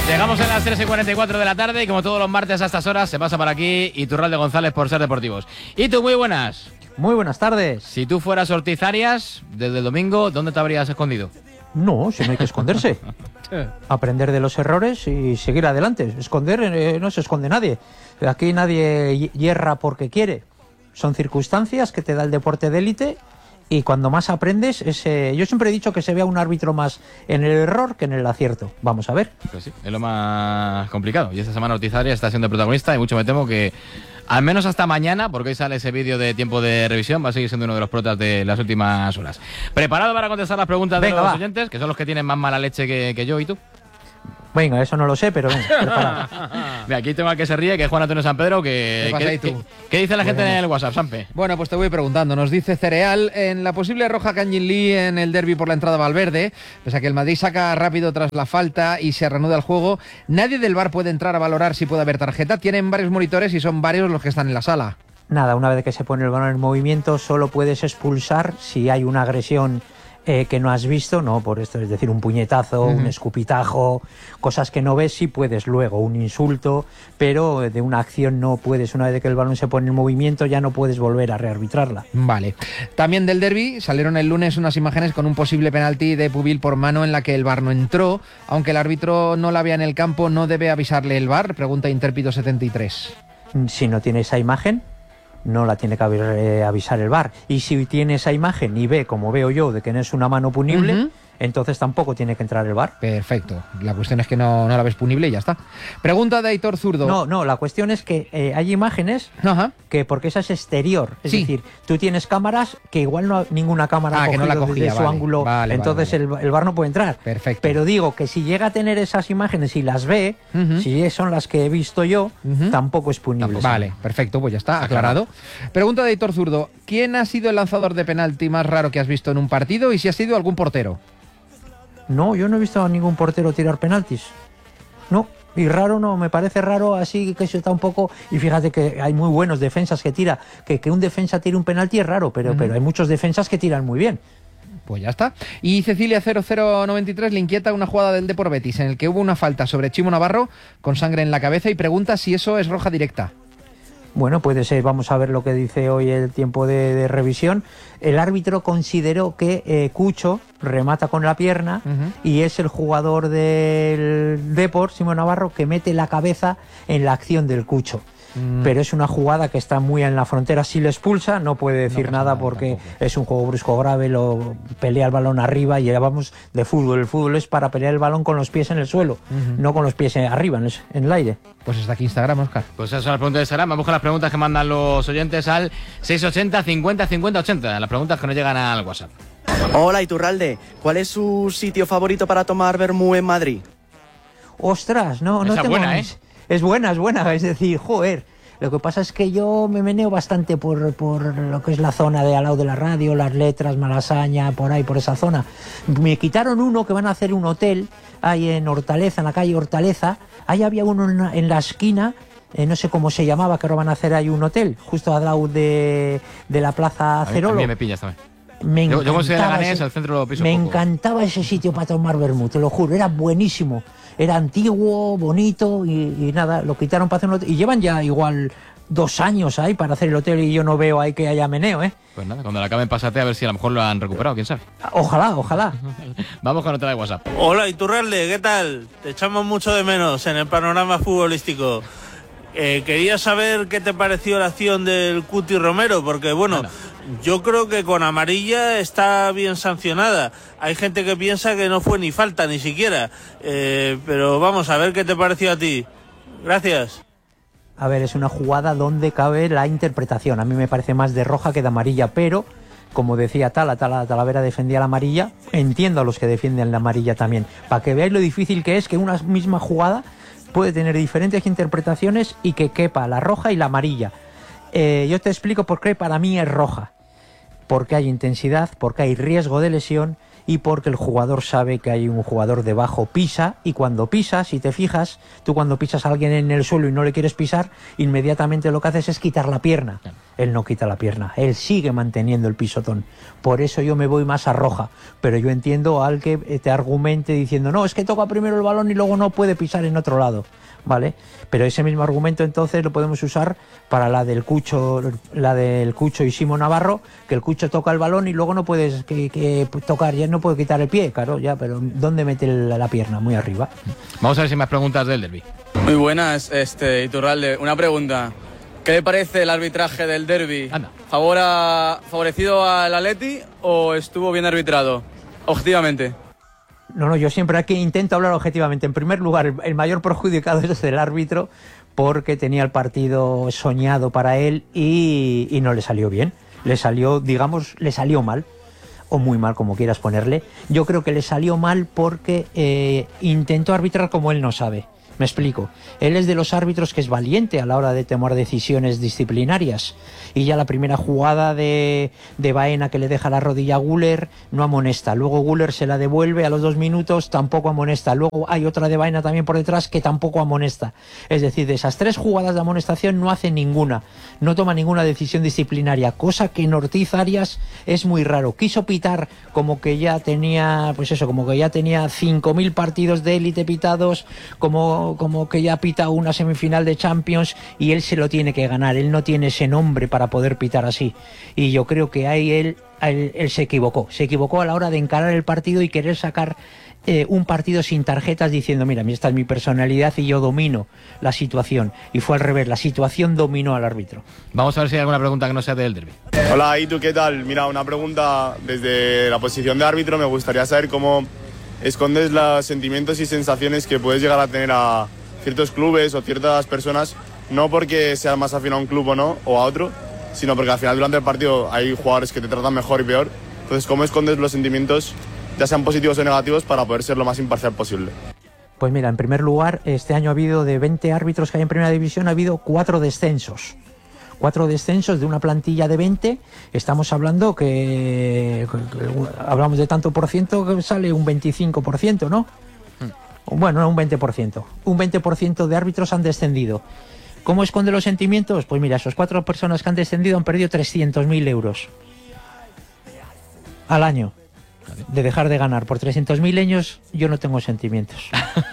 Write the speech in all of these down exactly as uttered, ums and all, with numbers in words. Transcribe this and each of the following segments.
Llegamos a las tres y cuarenta y cuatro de la tarde y como todos los martes a estas horas se pasa por aquí Iturralde González por Ser Deportivos. Y tú, muy buenas. Muy buenas tardes. Si tú fueras Ortiz Arias, desde el domingo, ¿dónde te habrías escondido? No, si no hay que esconderse. Aprender de los errores y seguir adelante. Esconder, eh, no se esconde nadie. Aquí nadie hierra porque quiere. Son circunstancias que te da el deporte de élite. Y cuando más aprendes, ese... yo siempre he dicho que se vea un árbitro más en el error que en el acierto. Vamos a ver. Pues sí, es lo más complicado. Y esta semana Ortiz Arias está siendo protagonista y mucho me temo que, al menos hasta mañana, porque hoy sale ese vídeo de tiempo de revisión, va a seguir siendo uno de los protas de las últimas horas. ¿Preparado para contestar las preguntas Venga, de los va. oyentes? Que son los que tienen más mala leche que, que yo y tú. Venga, eso no lo sé, pero venga, preparado. Mira, aquí tengo al que se ríe, que es Juan Antonio San Pedro. Que, ¿Qué pasa ¿qué, ahí tú? ¿qué, ¿Qué dice la gente Bueno. en el WhatsApp, Sampe? Bueno, pues te voy preguntando. Nos dice Cereal, en la posible roja Kangin Lee en el derbi por la entrada a Valverde, pese a que el Madrid saca rápido tras la falta y se reanuda el juego, nadie del V A R puede entrar a valorar si puede haber tarjeta. Tienen varios monitores y son varios los que están en la sala. Nada, una vez que se pone el balón en movimiento, solo puedes expulsar si hay una agresión eh, que no has visto, no por esto, es decir, un puñetazo, uh-huh. un escupitajo, cosas que no ves, sí puedes luego, un insulto, pero de una acción no puedes, una vez que el balón se pone en movimiento, ya no puedes volver a rearbitrarla. Vale. También del derbi salieron el lunes unas imágenes con un posible penalti de Pubil por mano en la que el V A R no entró, aunque el árbitro no la vea en el campo, ¿no debe avisarle el V A R? Pregunta Intérpido setenta y tres. Si no tiene esa imagen, no la tiene que haber, eh, avisar el V A R. Y si tiene esa imagen y ve, como veo yo, de que no es una mano punible, uh-huh. entonces tampoco tiene que entrar el V A R. Perfecto. La cuestión es que no, no la ves punible y ya está. Pregunta de Aitor Zurdo. No, no, la cuestión es que eh, hay imágenes Ajá. que, porque esa es exterior, es sí. decir, tú tienes cámaras que igual no ninguna cámara ah, ha que cogido no la cogía, desde su vale, ángulo, vale, entonces vale, vale. El, el V A R no puede entrar. Perfecto. Pero digo que si llega a tener esas imágenes y las ve, uh-huh. si son las que he visto yo, uh-huh. tampoco es punible. Vale, perfecto, pues ya está, aclarado. Pregunta de Aitor Zurdo. ¿Quién ha sido el lanzador de penalti más raro que has visto en un partido y si ha sido algún portero? No, yo no he visto a ningún portero tirar penaltis. No, y raro no, me parece raro así que eso está un poco... Y fíjate que hay muy buenos defensas que tira, que, que un defensa tire un penalti es raro, pero, uh-huh. pero hay muchos defensas que tiran muy bien. Pues ya está. Y Cecilia cero cero nueve tres le inquieta una jugada del Depor Betis en el que hubo una falta sobre Chimo Navarro con sangre en la cabeza y pregunta si eso es roja directa. Bueno, puede ser, vamos a ver lo que dice hoy el tiempo de, de revisión. El árbitro consideró que eh, Cucho remata con la pierna uh-huh. y es el jugador del Depor, Chimo Navarro, que mete la cabeza en la acción del Cucho. Mm. Pero es una jugada que está muy en la frontera. Si le expulsa, no puede decir no nada, nada porque tampoco. Es un juego brusco grave, lo pelea el balón arriba y ya vamos de fútbol. El fútbol es para pelear el balón con los pies en el suelo, uh-huh. no con los pies arriba, en el, en el aire. Pues hasta aquí Instagram, Óscar. Pues esas son las preguntas de Instagram. Vamos con las preguntas que mandan los oyentes al seis ochenta cincuenta cincuenta ochenta. Las preguntas que nos llegan al WhatsApp. Hola, Iturralde. ¿Cuál es su sitio favorito para tomar vermú en Madrid? Ostras, no, no Esa tengo... buena, ¿eh? Es buena, es buena, es decir, joder. Lo que pasa es que yo me meneo bastante por, por lo que es la zona de al lado de la radio, Las Letras, Malasaña, por ahí, por esa zona. Me quitaron uno que van a hacer un hotel ahí en Hortaleza, en la calle Hortaleza. Ahí había uno en la, en la esquina, eh, no sé cómo se llamaba, que ahora van a hacer ahí un hotel, justo al lado de, de la Plaza Cerolo. A mí, a mí me pillas también. Me yo, yo como soy de Leganés, ese, al centro lo piso Me poco. encantaba ese sitio para tomar vermut, te lo juro, era buenísimo. Era antiguo, bonito y, y nada, lo quitaron para hacer un hotel. Y llevan ya igual dos años ahí para hacer el hotel y yo no veo ahí que haya meneo, ¿eh? Pues nada, cuando la acaben pásate a ver si a lo mejor lo han recuperado, quién sabe. Ojalá, ojalá. Vamos con otra de WhatsApp. Hola, Iturralde, ¿qué tal? Te echamos mucho de menos en el panorama futbolístico. Eh, quería saber qué te pareció la acción del Cuti Romero, porque bueno, bueno, yo creo que con amarilla está bien sancionada. Hay gente que piensa que no fue ni falta, ni siquiera. Eh, pero vamos, a ver qué te pareció a ti. Gracias. A ver, es una jugada donde cabe la interpretación. A mí me parece más de roja que de amarilla, pero como decía Tala, Tala Talavera defendía la amarilla, entiendo a los que defienden la amarilla también, para que veáis lo difícil que es que una misma jugada puede tener diferentes interpretaciones y que quepa la roja y la amarilla. Eh, yo te explico por qué para mí es roja. Porque hay intensidad, porque hay riesgo de lesión y porque el jugador sabe que hay un jugador debajo, pisa, y cuando pisa, si te fijas, tú cuando pisas a alguien en el suelo y no le quieres pisar, inmediatamente lo que haces es quitar la pierna. Él no quita la pierna, él sigue manteniendo el pisotón. Por eso yo me voy más a roja, pero yo entiendo al que te argumente diciendo, no, es que toca primero el balón y luego no puede pisar en otro lado, ¿vale? Pero ese mismo argumento entonces lo podemos usar para la del Cucho, la del Cucho y Simón Navarro, que el Cucho toca el balón y luego no puedes que, que tocar, ya no puede quitar el pie, claro, ya, pero ¿dónde mete la, la pierna? Muy arriba. Vamos a ver si hay más preguntas del derbi. Muy buenas, este Iturralde. Una pregunta. ¿Qué le parece el arbitraje del derbi? ¿Favor a, ¿Favorecido al Atleti o estuvo bien arbitrado? Objetivamente. No, no, yo siempre aquí intento hablar objetivamente. En primer lugar, el, el mayor perjudicado es el árbitro, porque tenía el partido soñado para él y, y no le salió bien. Le salió, digamos, le salió mal, o muy mal, como quieras ponerle. Yo creo que le salió mal porque eh, intentó arbitrar como él no sabe. Me explico. Él es de los árbitros que es valiente a la hora de tomar decisiones disciplinarias. Y ya la primera jugada de, de Baena, que le deja la rodilla a Güler, no amonesta. Luego Güler se la devuelve a los dos minutos, tampoco amonesta. Luego hay otra de Baena también por detrás que tampoco amonesta. Es decir, de esas tres jugadas de amonestación no hace ninguna. No toma ninguna decisión disciplinaria, cosa que en Ortiz Arias es muy raro. Quiso pitar como que ya tenía, pues eso, como que ya tenía cinco mil partidos de élite pitados, como como que ya pita una semifinal de Champions y él se lo tiene que ganar. Él no tiene ese nombre para poder pitar así, y yo creo que ahí él, él, él se equivocó se equivocó a la hora de encarar el partido y querer sacar eh, un partido sin tarjetas, diciendo, mira, esta es mi personalidad y yo domino la situación, y fue al revés, la situación dominó al árbitro. Vamos a ver si hay alguna pregunta que no sea del derbi. Hola, ¿y tú qué tal? Mira, una pregunta desde la posición de árbitro. Me gustaría saber cómo escondes los sentimientos y sensaciones que puedes llegar a tener a ciertos clubes o ciertas personas, no porque seas más afín a un club o no, o a otro, sino porque al final durante el partido hay jugadores que te tratan mejor y peor. Entonces, ¿cómo escondes los sentimientos, ya sean positivos o negativos, para poder ser lo más imparcial posible? Pues mira, en primer lugar, este año ha habido, de veinte árbitros que hay en Primera División, ha habido cuatro descensos. Cuatro descensos de una plantilla de veinte. Estamos hablando que, que, que hablamos de tanto por ciento que sale un veinticinco por ciento, ¿no? Hmm. Bueno, no, un veinte por ciento. Un veinte por ciento de árbitros han descendido. ¿Cómo esconde los sentimientos? Pues mira, esos cuatro personas que han descendido han perdido trescientos mil euros al año de dejar de ganar. Por trescientos mil años yo no tengo sentimientos.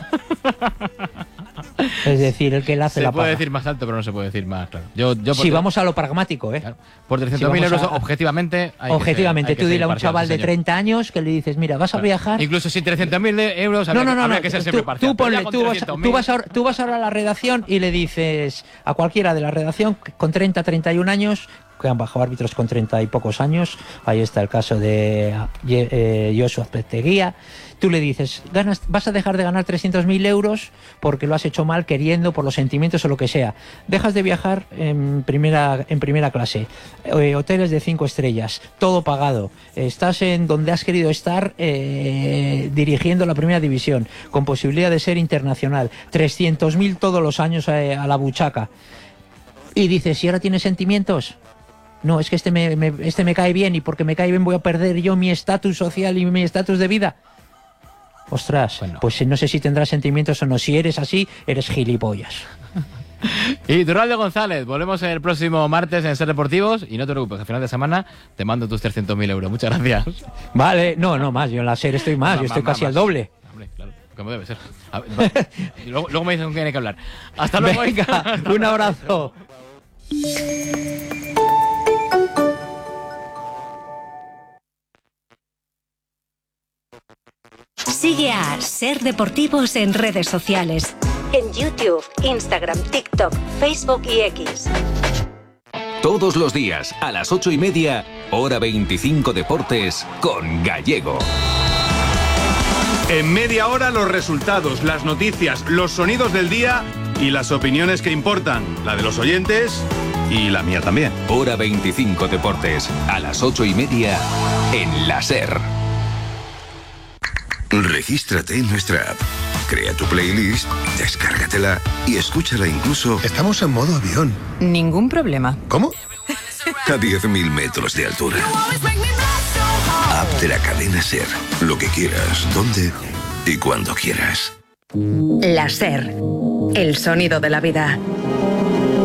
Es decir, el que la hace se la puede paga. decir más alto, pero no se puede decir más, claro. Yo, yo si vamos a lo pragmático, ¿eh? Claro. Por trescientos mil si euros, a, objetivamente... Hay objetivamente, que ser, hay tú que dile a un imparcial, chaval sí, de treinta años que le dices, mira, vas a claro. viajar... Incluso sin trescientos mil euros habría, no, no, no, habría no, que ser tú, siempre parcial. Tú, ponle, tú, vas, tú, vas ahora, tú vas ahora a la redacción y le dices a cualquiera de la redacción con treinta, treinta y un años, que han bajado árbitros con treinta y pocos años, ahí está el caso de eh, Joshua Azpeitia. Tú le dices, ganas, vas a dejar de ganar trescientos mil euros porque lo has hecho mal, queriendo, por los sentimientos o lo que sea. Dejas de viajar en primera, en primera clase, eh, hoteles de cinco estrellas, todo pagado. Estás en donde has querido estar, eh, dirigiendo la Primera División, con posibilidad de ser internacional. trescientos mil todos los años eh, a la buchaca. Y dices, ¿y ahora tienes sentimientos? No, es que este me, me, este me cae bien, y porque me cae bien voy a perder yo mi estatus social y mi estatus de vida. Ostras, bueno, pues no sé si tendrás sentimientos o no. Si eres así, eres gilipollas. Y Iturralde González, volvemos el próximo martes en Ser Deportivos, y no te preocupes, al final de semana te mando tus trescientos mil euros. Muchas gracias. Vale, no, no más, yo en la SER estoy más, yo estoy casi al doble. Hombre, claro, como debe ser. A ver, y luego, luego me dicen con quién hay que hablar. Hasta luego. Venga, un abrazo. Sigue a Ser Deportivos en redes sociales. En YouTube, Instagram, TikTok, Facebook y X. Todos los días, a las ocho y media, hora veinticinco Deportes, con Gallego. En media hora, los resultados, las noticias, los sonidos del día y las opiniones que importan. La de los oyentes y la mía también. Hora veinticinco Deportes, a las ocho y media, en la SER. Regístrate en nuestra app, crea tu playlist, descárgatela y escúchala incluso... Estamos en modo avión. Ningún problema. ¿Cómo? A diez mil metros de altura. App de la cadena SER. Lo que quieras, donde y cuando quieras. La SER, el sonido de la vida.